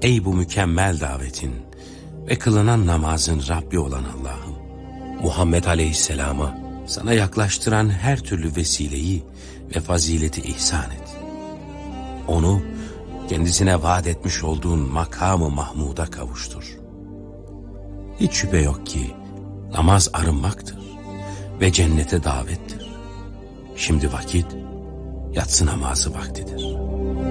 Ey bu mükemmel davetin ve kılınan namazın Rabbi olan Allah'ım, Muhammed Aleyhisselam'a sana yaklaştıran her türlü vesileyi ve fazileti ihsan et. Onu kendisine vaat etmiş olduğun makamı Mahmud'a kavuştur. Hiç şüphe yok ki namaz arınmaktır ve cennete davettir. Şimdi vakit yatsı namazı vaktidir.